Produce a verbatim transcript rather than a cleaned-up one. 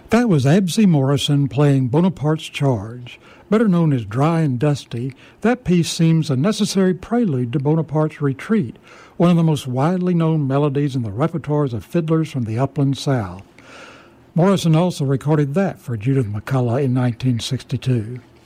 That was Absy Morrison playing Bonaparte's Charge. Better known as Dry and Dusty, that piece seems a necessary prelude to Bonaparte's Retreat, one of the most widely known melodies in the repertoires of fiddlers from the upland South. Morrison also recorded that for Judith McCullough in nineteen sixty-two.